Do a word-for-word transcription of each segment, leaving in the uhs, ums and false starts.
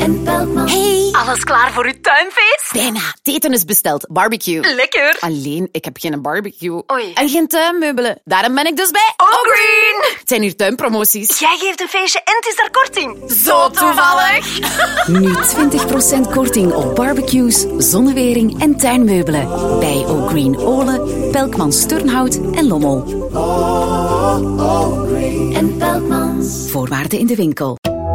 en Peltman. Hey, Alles klaar voor uw tuinfeest? bijna. Het eten is besteld. Barbecue. Lekker. Alleen, ik heb geen barbecue. Oei. En geen tuinmeubelen. Daarom ben ik dus bij O'Green. Het zijn hier tuinpromoties. Jij geeft een feestje en het is daar korting. Zo toevallig. Nu twintig procent korting op barbecues, zonnewering en tuinmeubelen. Bij O'Green Ole, Pelkmans Turnhout en Lommel. En Pelkmans. Voorwaarden in de winkel.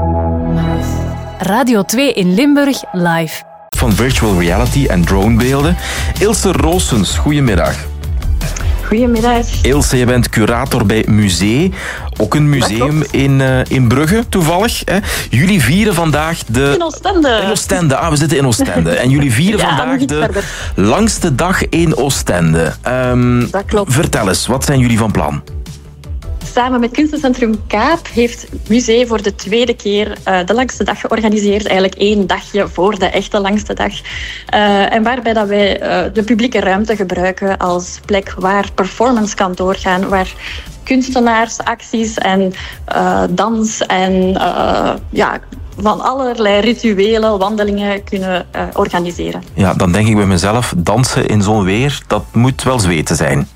Radio twee in Limburg live. Van virtual reality en dronebeelden. Ilse Roosens, goedemiddag. Goedemiddag. Ilse, je bent curator bij Musee. Ook een museum in, uh, in Brugge, toevallig. Hè? Jullie vieren vandaag de... In Oostende. In Oostende, ah, we zitten in Oostende. En jullie vieren Ja, vandaag niet de verder. langste dag in Oostende. Um, Dat klopt. Vertel eens, wat zijn jullie van plan? Samen met Kunstencentrum Kaap heeft Musee voor de tweede keer uh, de langste dag georganiseerd. Eigenlijk één dagje voor de echte langste dag. Uh, en waarbij dat wij uh, de publieke ruimte gebruiken als plek waar performance kan doorgaan. Waar kunstenaars, acties en uh, dans en uh, ja, van allerlei rituelen, wandelingen kunnen uh, organiseren. Ja, dan denk ik bij mezelf, dansen in zo'n weer, dat moet wel zweten zijn.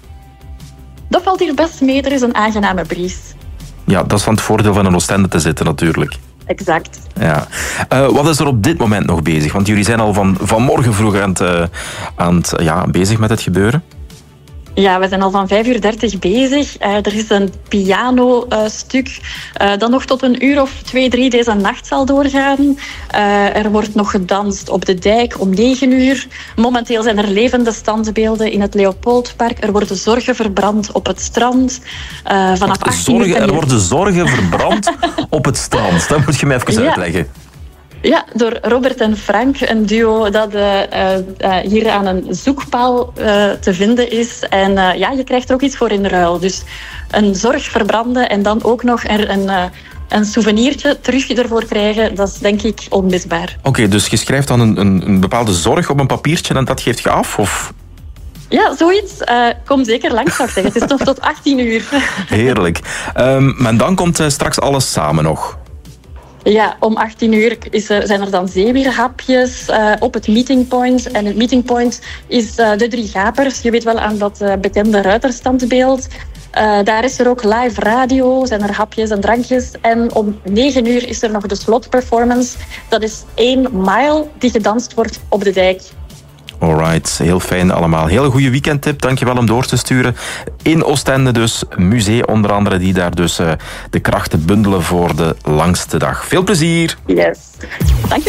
Dat valt hier best mee. Er is een aangename bries. Ja, dat is van het voordeel van in Oostende te zitten natuurlijk. Exact. Ja. Uh, wat is er op dit moment nog bezig? Want jullie zijn al van, van morgen vroeg aan het, uh, aan het, ja, bezig met het gebeuren. Ja, we zijn al van vijf uur dertig bezig. Uh, er is een piano-stuk uh, dat nog tot een uur of twee, drie deze nacht zal doorgaan. Uh, er wordt nog gedanst op de dijk om negen uur. Momenteel zijn er levende standbeelden in het Leopoldpark. Er worden zorgen verbrand op het strand. Uh, vanaf achttien uur zorgen, er worden zorgen verbrand op het strand. Dat moet je me even Ja. uitleggen. Ja, door Robert en Frank, een duo dat uh, uh, hier aan een zoekpaal uh, te vinden is. En uh, ja, je krijgt er ook iets voor in ruil. Dus een zorg verbranden en dan ook nog er een, uh, een souvenirtje terug ervoor krijgen, dat is denk ik onmisbaar. Oké, okay, dus je schrijft dan een, een, een bepaalde zorg op een papiertje en dat geeft je af? Of? Ja, zoiets. Uh, kom zeker langs, zou ik zeggen. Het is nog tot achttien uur. Heerlijk. Um, en dan komt uh, straks alles samen nog. Ja, om achttien uur is er, zijn er dan zeewierhapjes uh, op het meeting point. En het meeting point is uh, de Drie Gapers. Je weet wel aan dat uh, bekende ruiterstandbeeld. Uh, daar is er ook live radio, zijn er hapjes en drankjes. En om negen uur is er nog de slotperformance. Dat is één mile die gedanst wordt op de dijk. Alright, heel fijn allemaal. Hele goede weekendtip, dankjewel om door te sturen. In Oostende dus, Musee onder andere, die daar dus uh, de krachten bundelen voor de langste dag. Veel plezier! Yes. Dankjewel.